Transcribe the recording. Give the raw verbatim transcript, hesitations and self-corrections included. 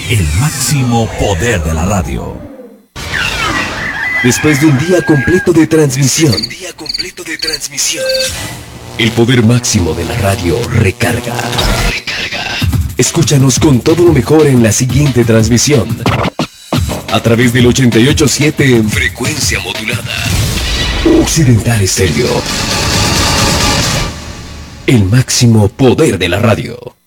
El máximo poder de la radio. Después de un día completo de transmisión, Un día completo de transmisión. el poder máximo de la radio recarga. Recarga. Escúchanos con todo lo mejor en la siguiente transmisión. A través del ochenta y ocho punto siete en Frecuencia modulada. Occidental Estéreo. El máximo poder de la radio.